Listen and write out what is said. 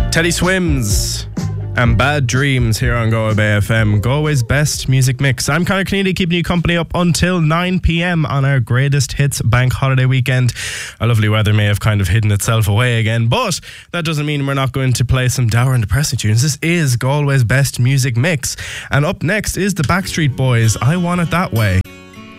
Teddy Swims and Bad Dreams here on Galway Bay FM, Galway's best music mix. I'm Conor Keneally, keeping you company up until 9 p.m. on our greatest hits bank holiday weekend. Our lovely weather may have kind of hidden itself away again, but that doesn't mean we're not going to play some dour and depressing tunes. This is Galway's best music mix, and up next is the Backstreet Boys, I Want It That Way.